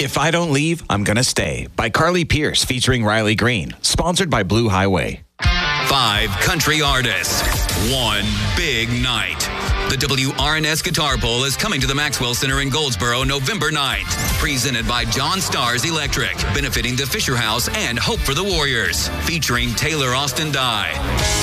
If I Don't Leave, I'm Gonna Stay by Carly Pierce featuring Riley Green. Sponsored by Blue Highway. 5 country artists, 1 big night. The WRNS Guitar Bowl is coming to the Maxwell Center in Goldsboro November 9th. Presented by John Stars Electric, benefiting the Fisher House and Hope for the Warriors. Featuring Taylor Austin Dye.